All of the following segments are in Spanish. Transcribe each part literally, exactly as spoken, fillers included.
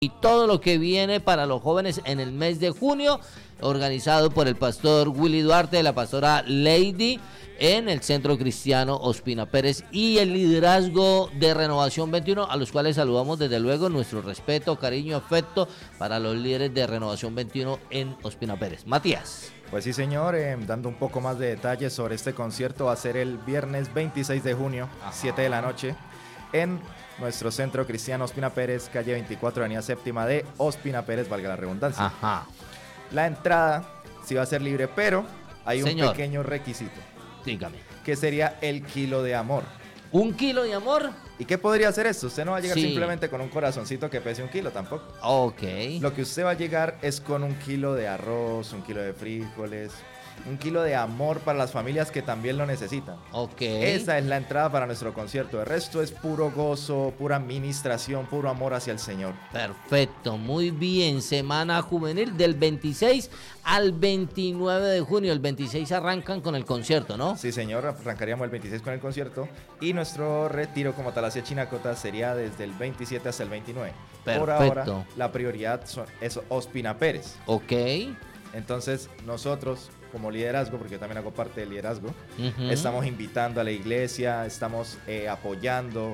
y todo lo que viene para los jóvenes en el mes de junio, organizado por el pastor Willy Duarte, la pastora Lady, en el Centro Cristiano Ospina Pérez y el liderazgo de Renovación veintiuno, a los cuales saludamos desde luego nuestro respeto, cariño, afecto para los líderes de Renovación veintiuno en Ospina Pérez. Matías. Pues sí, señor, eh, dando un poco más de detalles sobre este concierto, va a ser el viernes veintiséis de junio, Ajá. siete de la noche, en nuestro Centro Cristiano Ospina Pérez, calle veinticuatro, avenida séptima de Ospina Pérez, valga la redundancia. Ajá. La entrada sí va a ser libre, pero hay Señor. un pequeño requisito. Dígame. Que sería el kilo de amor. ¿Un kilo de amor? ¿Y qué podría hacer esto? Usted no va a llegar sí. simplemente con un corazoncito que pese un kilo tampoco. Ok. Lo que usted va a llegar es con un kilo de arroz, un kilo de frijoles, un kilo de amor para las familias que también lo necesitan. Ok. Esa es la entrada para nuestro concierto. El resto es puro gozo, pura administración, puro amor hacia el Señor. Perfecto, muy bien. Semana juvenil del veintiséis al veintinueve de junio. El veintiséis arrancan con el concierto, ¿no? Sí, señor. Arrancaríamos el veintiséis con el concierto. Y nuestro retiro como tal hacia Chinacota sería desde el veintisiete hasta el veintinueve. Perfecto. Por ahora, la prioridad son, es Ospina Pérez. Ok. Entonces, nosotros, como liderazgo, porque yo también hago parte del liderazgo, uh-huh. estamos invitando a la iglesia, estamos eh, apoyando,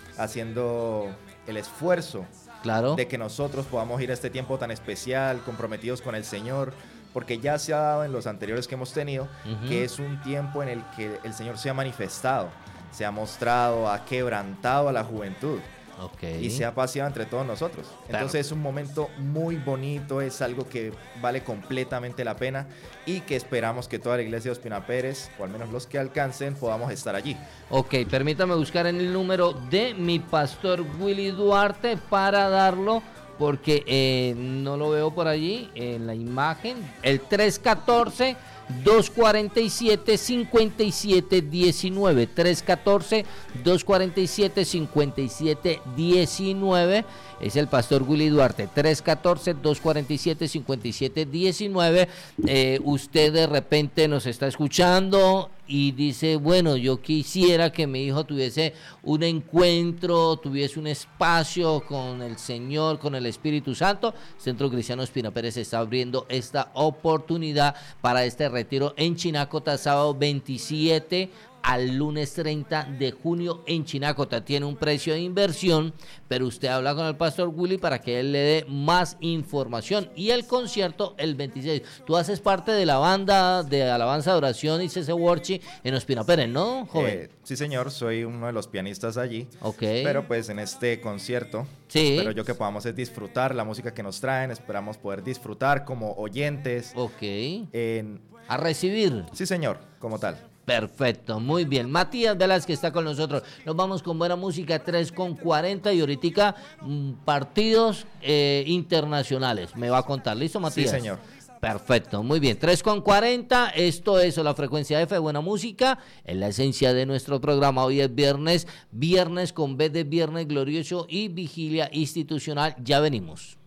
haciendo el esfuerzo claro. de que nosotros podamos ir a este tiempo tan especial, comprometidos con el Señor, porque ya se ha dado en los anteriores que hemos tenido, uh-huh. que es un tiempo en el que el Señor se ha manifestado, se ha mostrado, ha quebrantado a la juventud. Okay. Y se ha paseado entre todos nosotros. Entonces claro. es un momento muy bonito, es algo que vale completamente la pena y que esperamos que toda la iglesia de Ospina Pérez, o al menos los que alcancen, podamos estar allí. Ok, permítame buscar en el número de mi pastor Willy Duarte para darlo, porque eh, no lo veo por allí en la imagen. El tres uno cuatro, dos cuatro siete, cinco siete uno nueve, tres uno cuatro, dos cuatro siete, cinco siete uno nueve, es el pastor Willy Duarte. Tres uno cuatro, dos cuatro siete, cinco siete uno nueve. eh, usted de repente nos está escuchando y dice, bueno, yo quisiera que mi hijo tuviese un encuentro, tuviese un espacio con el Señor, con el Espíritu Santo. Centro Cristiano Ospina Pérez está abriendo esta oportunidad para este retiro en Chinacota, sábado veintisiete al lunes treinta de junio en Chinacota. Tiene un precio de inversión, pero usted habla con el pastor Willy para que él le dé más información. Y el concierto el veintiséis. Tú haces parte de la banda de alabanza de oración y C C Worship en Ospina Pérez, ¿no, joven? Eh, sí, señor, soy uno de los pianistas allí. Ok. Pero pues en este concierto, sí. espero yo que podamos es disfrutar la música que nos traen, esperamos poder disfrutar como oyentes. Ok. En... A recibir. Sí, señor, como tal. Perfecto, muy bien. Matías Velázquez está con nosotros. Nos vamos con buena música, tres con cuarenta y ahorita mmm, partidos eh, internacionales. Me va a contar, ¿listo, Matías? Sí, señor. Perfecto, muy bien. tres con cuarenta, esto es la frecuencia F, buena música, en la esencia de nuestro programa. Hoy es viernes, viernes con B de viernes glorioso y vigilia institucional. Ya venimos.